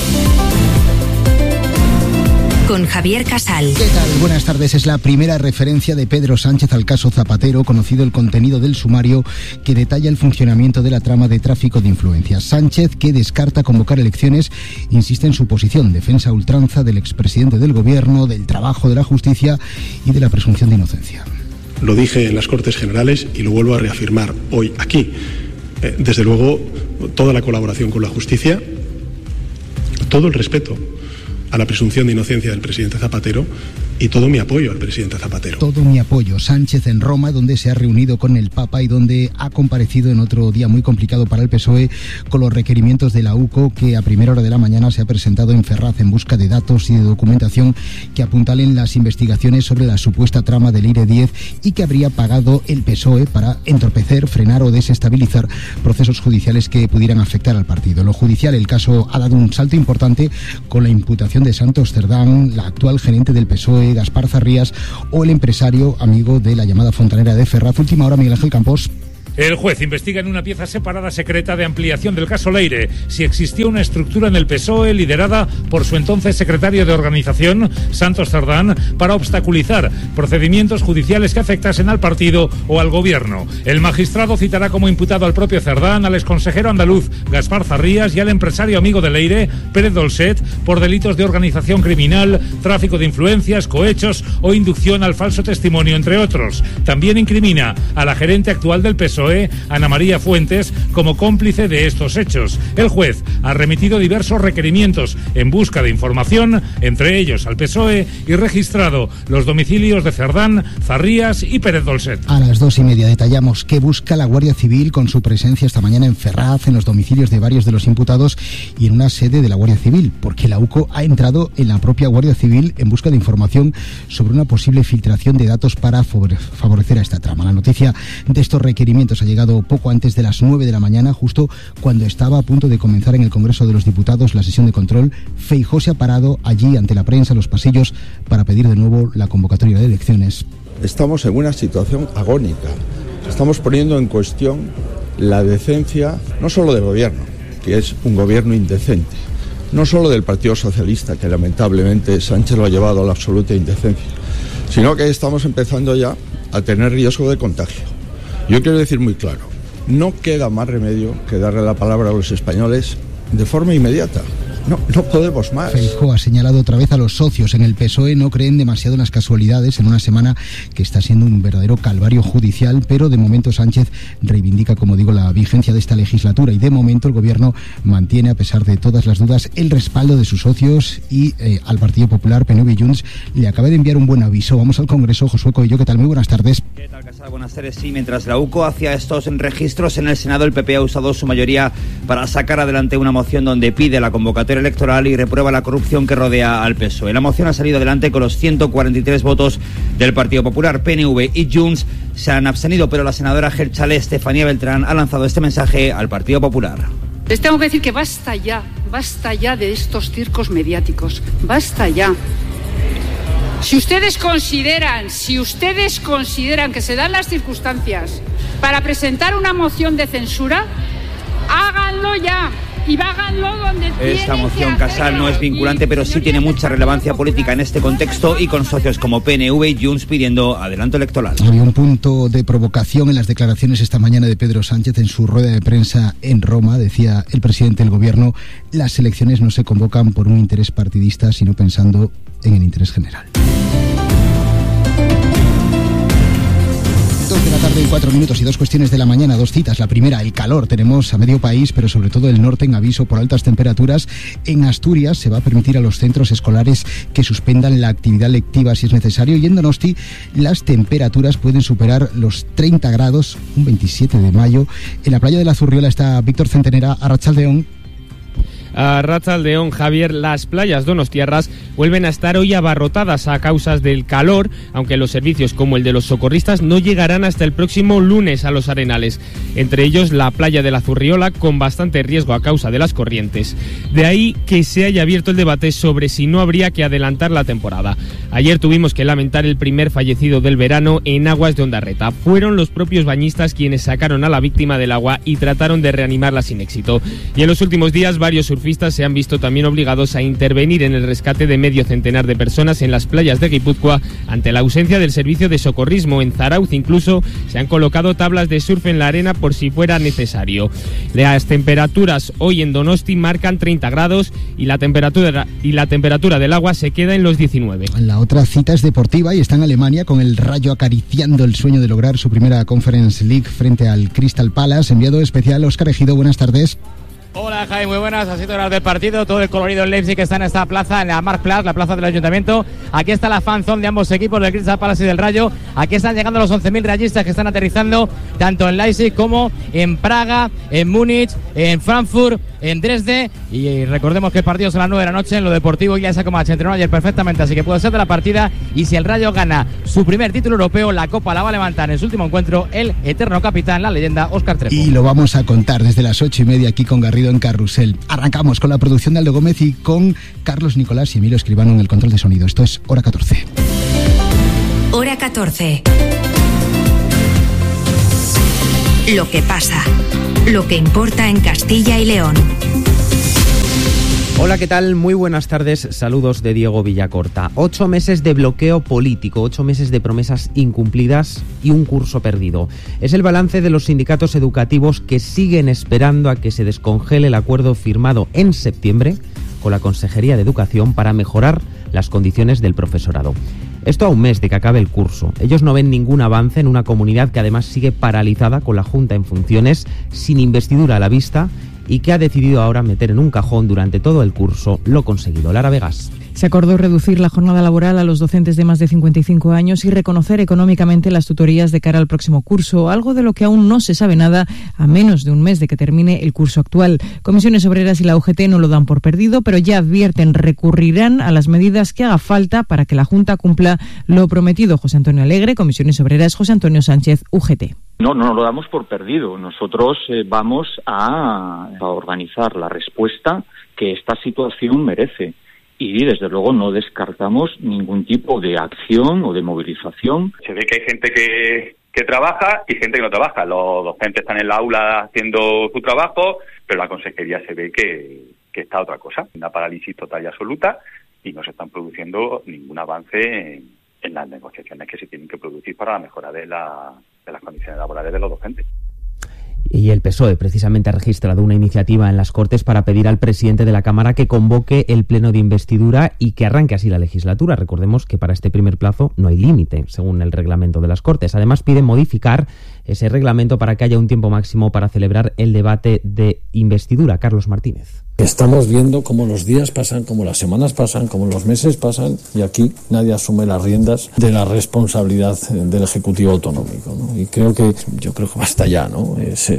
Con Javier Casal. ¿Qué tal? Buenas tardes. Es la primera referencia de Pedro Sánchez al caso Zapatero, conocido el contenido del sumario que detalla el funcionamiento de la trama de tráfico de influencias. Sánchez, que descarta convocar elecciones, insiste en su posición, defensa a ultranza del expresidente del gobierno, del trabajo de la justicia y de la presunción de inocencia. Lo dije en las Cortes Generales y lo vuelvo a reafirmar hoy aquí. Desde luego, toda la colaboración con la justicia, todo el respeto a la presunción de inocencia del presidente Zapatero y todo mi apoyo al presidente Zapatero. Todo mi apoyo. Sánchez en Roma, donde se ha reunido con el Papa y donde ha comparecido en otro día muy complicado para el PSOE con los requerimientos de la UCO, que a primera hora de la mañana se ha presentado en Ferraz en busca de datos y de documentación que apuntalen las investigaciones sobre la supuesta trama del IRE 10 y que habría pagado el PSOE para entorpecer, frenar o desestabilizar procesos judiciales que pudieran afectar al partido. En lo judicial, el caso ha dado un salto importante con la imputación de Santos Cerdán, la actual gerente del PSOE, Gaspar Zarrías, o el empresario amigo de la llamada fontanera de Ferraz. Última hora, Miguel Ángel Campos. El juez investiga en una pieza separada secreta de ampliación del caso Leire si existió una estructura en el PSOE liderada por su entonces secretario de organización, Santos Cerdán, para obstaculizar procedimientos judiciales que afectasen al partido o al gobierno. El magistrado citará como imputado al propio Cerdán, al exconsejero andaluz Gaspar Zarrías y al empresario amigo de Leire, Pérez Dolcet, por delitos de organización criminal, tráfico de influencias, cohechos o inducción al falso testimonio, entre otros. También incrimina a la gerente actual del PSOE, Ana María Fuentes, como cómplice de estos hechos. El juez ha remitido diversos requerimientos en busca de información, entre ellos al PSOE, y registrado los domicilios de Cerdán, Zarrías y Pérez Dolcet. A las 2:30 detallamos qué busca la Guardia Civil con su presencia esta mañana en Ferraz, en los domicilios de varios de los imputados y en una sede de la Guardia Civil, porque la UCO ha entrado en la propia Guardia Civil en busca de información sobre una posible filtración de datos para favorecer a esta trama. La noticia de estos requerimientos ha llegado poco antes de las 9 de la mañana, justo cuando estaba a punto de comenzar en el Congreso de los Diputados la sesión de control. Feijóo se ha parado allí ante la prensa, en los pasillos, para pedir de nuevo la convocatoria de elecciones. Estamos en una situación agónica. Estamos poniendo en cuestión la decencia, no solo del gobierno, que es un gobierno indecente, no solo del Partido Socialista, que lamentablemente Sánchez lo ha llevado a la absoluta indecencia, sino que estamos empezando ya a tener riesgo de contagio. Yo quiero decir muy claro, no queda más remedio que darle la palabra a los españoles de forma inmediata. No podemos más. Feijóo ha señalado otra vez a los socios en el PSOE. No creen demasiado en las casualidades en una semana que está siendo un verdadero calvario judicial, pero de momento Sánchez reivindica, como digo, la vigencia de esta legislatura y de momento el gobierno mantiene, a pesar de todas las dudas, el respaldo de sus socios y al Partido Popular, PNV y Junts le acaba de enviar un buen aviso. Vamos al Congreso. Josué Coello, ¿qué tal? Muy buenas tardes. ¿Qué tal, Casal? Buenas tardes. Sí, mientras la UCO hacía estos registros en el Senado, el PP ha usado su mayoría para sacar adelante una moción donde pide la convocatoria convocatoria electoral y reprueba la corrupción que rodea al PSOE. La moción ha salido adelante con los 143 votos del Partido Popular. PNV y Junts se han abstenido, pero la senadora gelchalé Estefanía Beltrán ha lanzado este mensaje al Partido Popular. Les tengo que decir que basta ya de estos circos mediáticos, basta ya. Si ustedes consideran que se dan las circunstancias para presentar una moción de censura, háganlo ya. Y háganlo donde esta moción Casal no es vinculante, pero sí tiene mucha relevancia política en este contexto y con socios como PNV y Junts pidiendo adelanto electoral. Había un punto de provocación en las declaraciones esta mañana de Pedro Sánchez en su rueda de prensa en Roma. Decía el presidente del gobierno: las elecciones no se convocan por un interés partidista, sino pensando en el interés general. 2 de la tarde y 4 minutos y 2 cuestiones de la mañana, 2 citas. La primera, el calor. Tenemos a medio país, pero sobre todo el norte, en aviso por altas temperaturas. En Asturias se va a permitir a los centros escolares que suspendan la actividad lectiva si es necesario. Y en Donosti las temperaturas pueden superar los 30 grados, un 27 de mayo. En la playa de la Zurriola está Víctor Centenera. Arratsaldeón. Arratsaldeón, Javier. Las playas donostiarras vuelven a estar hoy abarrotadas a causa del calor, aunque los servicios como el de los socorristas no llegarán hasta el próximo lunes a los arenales. Entre ellos la playa de la Zurriola, con bastante riesgo a causa de las corrientes. De ahí que se haya abierto el debate sobre si no habría que adelantar la temporada. Ayer tuvimos que lamentar el primer fallecido del verano en aguas de Ondarreta. Fueron los propios bañistas quienes sacaron a la víctima del agua y trataron de reanimarla sin éxito. Y en los últimos días varios surfistas se han visto también obligados a intervenir en el rescate de medio centenar de personas en las playas de Guipúzcoa ante la ausencia del servicio de socorrismo. En Zarauz incluso se han colocado tablas de surf en la arena por si fuera necesario. Las temperaturas hoy en Donosti marcan 30 grados y la temperatura del agua se queda en los 19. La otra cita es deportiva y está en Alemania, con el Rayo acariciando el sueño de lograr su primera Conference League frente al Crystal Palace. Enviado especial Óscar Ejido, buenas tardes. Hola Jaime, muy buenas, así horas del partido, todo el colorido en Leipzig que está en esta plaza, en la Marktplatz, la plaza del Ayuntamiento. Aquí está la fanzone de ambos equipos, del Crystal Palace y del Rayo. Aquí están llegando los 11.000 rayistas que están aterrizando tanto en Leipzig como en Praga, en Múnich, en Frankfurt, en Dresde. Y recordemos que el partido es a las 9 de la noche. En lo deportivo ya Comanche se entrenó ayer perfectamente, así que puede ser de la partida. Y si el Rayo gana su primer título europeo, la Copa la va a levantar en su último encuentro el eterno capitán, la leyenda Óscar Trefo. Y lo vamos a contar desde las 8:30 aquí con Garrido en Carrusel. Arrancamos con la producción de Aldo Gómez y con Carlos Nicolás y Emilio Escribano en el control de sonido. Esto es Hora 14. Hora 14. Lo que pasa. Lo que importa en Castilla y León. Hola, ¿qué tal? Muy buenas tardes. Saludos de Diego Villacorta. 8 meses de bloqueo político, 8 meses de promesas incumplidas y un curso perdido. Es el balance de los sindicatos educativos que siguen esperando a que se descongele el acuerdo firmado en septiembre con la Consejería de Educación para mejorar las condiciones del profesorado. Esto a un mes de que acabe el curso. Ellos no ven ningún avance en una comunidad que además sigue paralizada con la Junta en funciones, sin investidura a la vista, y que ha decidido ahora meter en un cajón durante todo el curso lo conseguido. Lara Vegas. Se acordó reducir la jornada laboral a los docentes de más de 55 años y reconocer económicamente las tutorías de cara al próximo curso, algo de lo que aún no se sabe nada a menos de un mes de que termine el curso actual. Comisiones Obreras y la UGT no lo dan por perdido, pero ya advierten recurrirán a las medidas que haga falta para que la Junta cumpla lo prometido. José Antonio Alegre, Comisiones Obreras, José Antonio Sánchez, UGT. No lo damos por perdido. Nosotros vamos a organizar la respuesta que esta situación merece. Y desde luego no descartamos ningún tipo de acción o de movilización. Se ve que hay gente que trabaja y gente que no trabaja. Los docentes están en la aula haciendo su trabajo, pero la consejería se ve que está otra cosa. Una parálisis total y absoluta, y no se están produciendo ningún avance en las negociaciones que se tienen que producir para la mejora de las condiciones laborales de los docentes. Y el PSOE precisamente ha registrado una iniciativa en las Cortes para pedir al presidente de la Cámara que convoque el pleno de investidura y que arranque así la legislatura. Recordemos que para este primer plazo no hay límite, según el reglamento de las Cortes. Además, pide modificar ese reglamento para que haya un tiempo máximo para celebrar el debate de investidura. Carlos Martínez. Estamos viendo cómo los días pasan, cómo las semanas pasan, cómo los meses pasan, y aquí nadie asume las riendas de la responsabilidad del Ejecutivo Autonómico, ¿no? Y yo creo que basta ya, ¿no?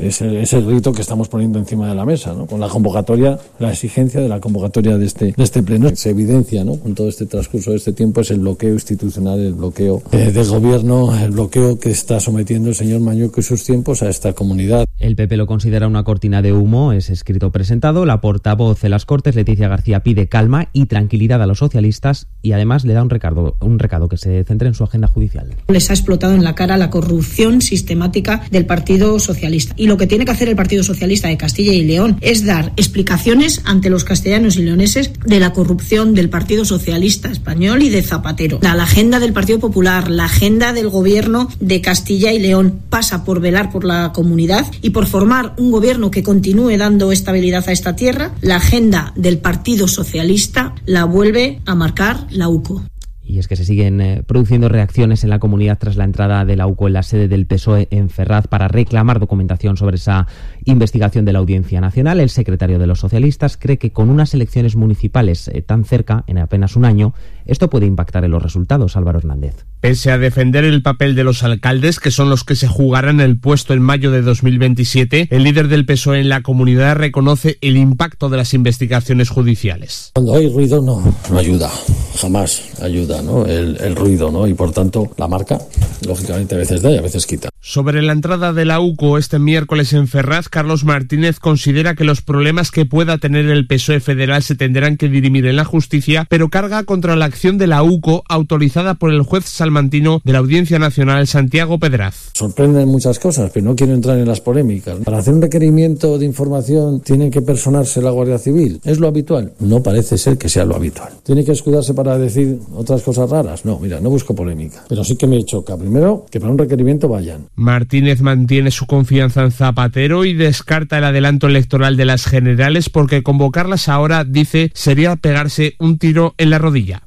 Ese grito que estamos poniendo encima de la mesa, ¿no? Con la convocatoria, la exigencia de la convocatoria de este pleno. Se evidencia, ¿no? Con todo este transcurso de este tiempo es el bloqueo institucional, el bloqueo del gobierno, el bloqueo que está sometiendo el señor Mañueco y sus tiempos a esta comunidad. El PP lo considera una cortina de humo, es escrito presentado. La portavoz de las Cortes, Leticia García, pide calma y tranquilidad a los socialistas y además le da un recado que se centre en su agenda judicial. Les ha explotado en la cara la corrupción sistemática del Partido Socialista. Y lo que tiene que hacer el Partido Socialista de Castilla y León es dar explicaciones ante los castellanos y leoneses de la corrupción del Partido Socialista español y de Zapatero. La agenda del Partido Popular, la agenda del Gobierno de Castilla y León pasa por velar por la comunidad y por formar un gobierno que continúe dando estabilidad a esta tierra. La agenda del Partido Socialista la vuelve a marcar la UCO. Y es que se siguen produciendo reacciones en la comunidad tras la entrada de la UCO en la sede del PSOE en Ferraz para reclamar documentación sobre esa investigación de la Audiencia Nacional. El secretario de los socialistas cree que con unas elecciones municipales tan cerca, en apenas un año, esto puede impactar en los resultados. Álvaro Hernández. Pese a defender el papel de los alcaldes, que son los que se jugarán el puesto en mayo de 2027, el líder del PSOE en la comunidad reconoce el impacto de las investigaciones judiciales. Cuando hay ruido no ayuda, jamás ayuda, ¿no? El ruido, ¿no? Y por tanto la marca, lógicamente a veces da y a veces quita. Sobre la entrada de la UCO este miércoles en Ferraz, Carlos Martínez considera que los problemas que pueda tener el PSOE federal se tendrán que dirimir en la justicia, pero carga contra la acción de la UCO autorizada por el juez salmantino de la Audiencia Nacional, Santiago Pedraz. Sorprenden muchas cosas, pero no quiero entrar en las polémicas. Para hacer un requerimiento de información tiene que personarse la Guardia Civil. ¿Es lo habitual? No parece ser que sea lo habitual. ¿Tiene que escudarse para decir otras cosas raras? No, mira, no busco polémica. Pero sí que me choca, primero, que para un requerimiento vayan. Martínez mantiene su confianza en Zapatero y descarta el adelanto electoral de las generales porque convocarlas ahora, dice, sería pegarse un tiro en la rodilla.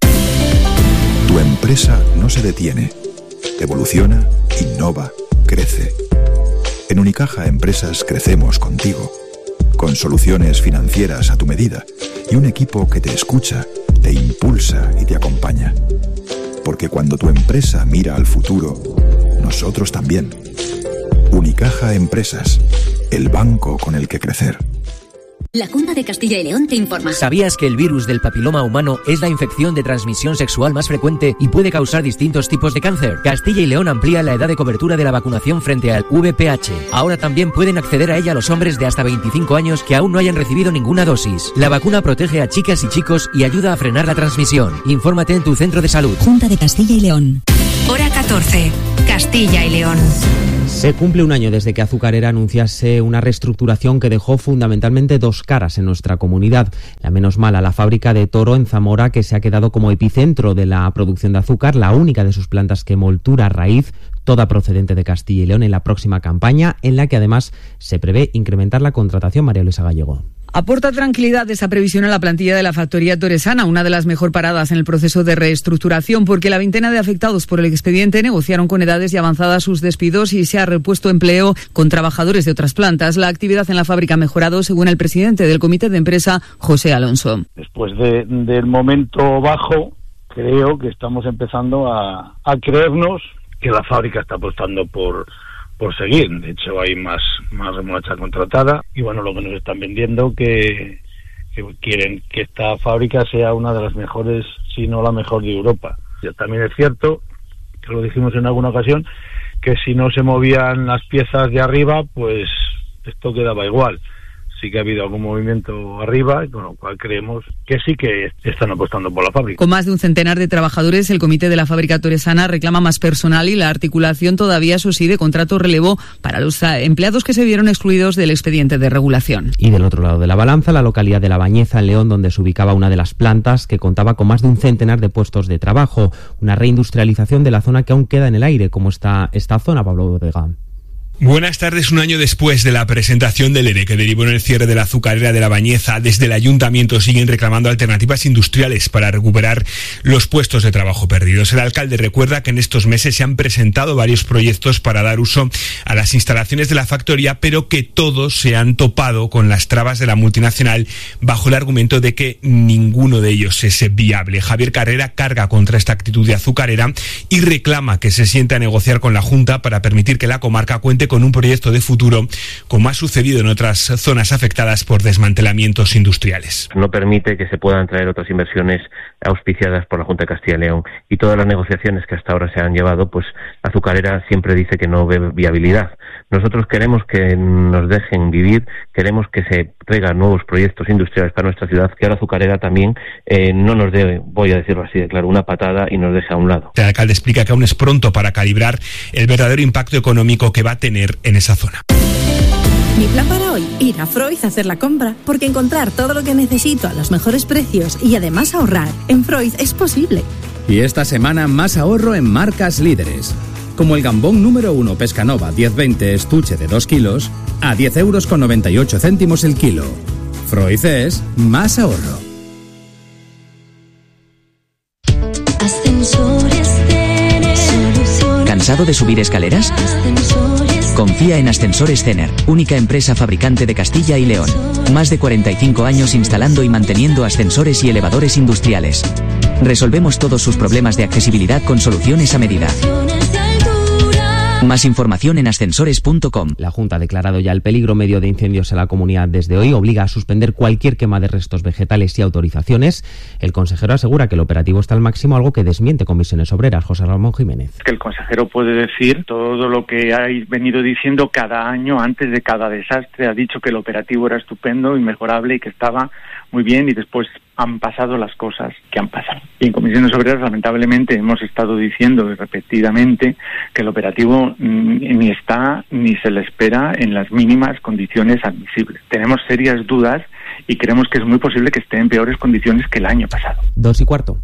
Tu empresa no se detiene. Evoluciona, innova, crece. En Unicaja Empresas crecemos contigo, con soluciones financieras a tu medida y un equipo que te escucha, te impulsa y te acompaña. Porque cuando tu empresa mira al futuro, nosotros también. Unicaja Empresas, el banco con el que crecer. La Junta de Castilla y León te informa. ¿Sabías que el virus del papiloma humano es la infección de transmisión sexual más frecuente y puede causar distintos tipos de cáncer? Castilla y León amplía la edad de cobertura de la vacunación frente al VPH. Ahora también pueden acceder a ella los hombres de hasta 25 años que aún no hayan recibido ninguna dosis. La vacuna protege a chicas y chicos y ayuda a frenar la transmisión. Infórmate en tu centro de salud. Junta de Castilla y León. Hora 14. Castilla y León. Se cumple un año desde que Azucarera anunciase una reestructuración que dejó fundamentalmente dos caras en nuestra comunidad. La menos mala, la fábrica de Toro en Zamora, que se ha quedado como epicentro de la producción de azúcar, la única de sus plantas que moltura raíz, toda procedente de Castilla y León, en la próxima campaña, en la que además se prevé incrementar la contratación. María Luisa Gallego. Aporta tranquilidad esa previsión a la plantilla de la factoría toresana, una de las mejor paradas en el proceso de reestructuración, porque la veintena de afectados por el expediente negociaron con edades ya avanzadas sus despidos y se ha repuesto empleo con trabajadores de otras plantas. La actividad en la fábrica ha mejorado, según el presidente del comité de empresa, José Alonso. Después del momento bajo, creo que estamos empezando a creernos que la fábrica está apostando por seguir. De hecho, hay más remolacha contratada y bueno, lo que nos están vendiendo que quieren que esta fábrica sea una de las mejores, si no la mejor de Europa. Ya también es cierto, que lo dijimos en alguna ocasión, que si no se movían las piezas de arriba, pues esto quedaba igual. Sí que ha habido algún movimiento arriba, con lo cual creemos que sí que están apostando por la fábrica. Con más de un centenar de trabajadores, el comité de la fábrica toresana reclama más personal y la articulación todavía, eso sí, de contrato relevo para los empleados que se vieron excluidos del expediente de regulación. Y del otro lado de la balanza, la localidad de La Bañeza, en León, donde se ubicaba una de las plantas que contaba con más de un centenar de puestos de trabajo. Una reindustrialización de la zona que aún queda en el aire, como está esta zona, Pablo Bodega. Buenas tardes. Un año después de la presentación del ERE que derivó en el cierre de la azucarera de La Bañeza, desde el ayuntamiento siguen reclamando alternativas industriales para recuperar los puestos de trabajo perdidos. El alcalde recuerda que en estos meses se han presentado varios proyectos para dar uso a las instalaciones de la factoría, pero que todos se han topado con las trabas de la multinacional bajo el argumento de que ninguno de ellos es viable. Javier Carrera carga contra esta actitud de azucarera y reclama que se siente a negociar con la Junta para permitir que la comarca cuente con un proyecto de futuro, como ha sucedido en otras zonas afectadas por desmantelamientos industriales. No permite que se puedan traer otras inversiones auspiciadas por la Junta de Castilla y León, y todas las negociaciones que hasta ahora se han llevado, pues Azucarera siempre dice que no ve viabilidad. Nosotros queremos que nos dejen vivir, queremos que se traigan nuevos proyectos industriales para nuestra ciudad, que ahora Azucarera también no nos dé, voy a decirlo así de claro, una patada y nos deje a un lado. El alcalde explica que aún es pronto para calibrar el verdadero impacto económico que va a tener en esa zona. Mi plan para hoy, ir a Freud a hacer la compra, porque encontrar todo lo que necesito a los mejores precios y además ahorrar en Freud es posible. Y esta semana más ahorro en marcas líderes, como el gambón número 1 Pescanova 1020 estuche de 2 kilos a 10,98 € el kilo. Freud es más ahorro. ¿Cansado de subir escaleras? Confía en Ascensores Cener, única empresa fabricante de Castilla y León. Más de 45 años instalando y manteniendo ascensores y elevadores industriales. Resolvemos todos sus problemas de accesibilidad con soluciones a medida. Más información en ascensores.com. La Junta ha declarado ya el peligro medio de incendios en la comunidad desde hoy. Obliga a suspender cualquier quema de restos vegetales y autorizaciones. El consejero asegura que el operativo está al máximo, algo que desmiente Comisiones Obreras. José Ramón Jiménez. Que el consejero puede decir todo lo que ha venido diciendo cada año antes de cada desastre. Ha dicho que el operativo era estupendo, inmejorable y que estaba muy bien, y después han pasado las cosas que han pasado. Y en Comisiones Obreras, lamentablemente, hemos estado diciendo repetidamente que el operativo ni está ni se le espera en las mínimas condiciones admisibles. Tenemos serias dudas y creemos que es muy posible que esté en peores condiciones que el año pasado. 2:15.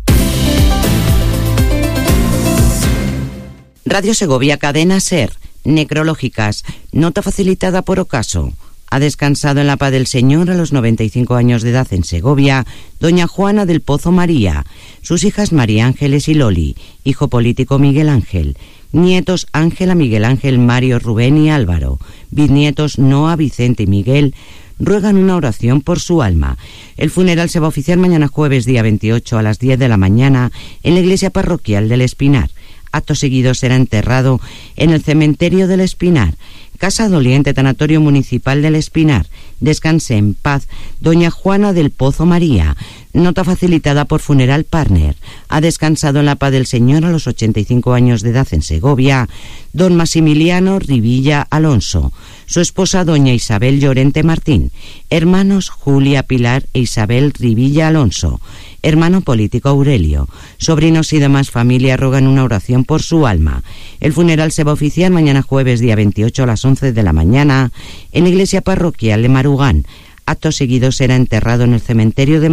Radio Segovia, cadena SER, necrológicas, nota facilitada por Ocaso. Ha descansado en la paz del Señor a los 95 años de edad en Segovia doña Juana del Pozo María, sus hijas María Ángeles y Loli, hijo político Miguel Ángel, nietos Ángela, Miguel Ángel, Mario, Rubén y Álvaro, bisnietos Noa, Vicente y Miguel. Ruegan una oración por su alma. El funeral se va a oficiar mañana jueves día 28 a las 10 de la mañana en la iglesia parroquial del Espinar. Acto seguido será enterrado en el cementerio del Espinar. Casa Doliente, Tanatorio Municipal del Espinar. Descanse en paz doña Juana del Pozo María. Nota facilitada por Funeral Partner. Ha descansado en la paz del Señor a los 85 años de edad en Segovia don Maximiliano Rivilla Alonso. Su esposa doña Isabel Llorente Martín. Hermanos Julia, Pilar e Isabel Rivilla Alonso. Hermano político Aurelio. Sobrinos y demás familia rogan una oración por su alma. El funeral se va a oficiar mañana jueves día 28 a las 11 de la mañana en la iglesia parroquial de Marugán. Acto seguido será enterrado en el cementerio de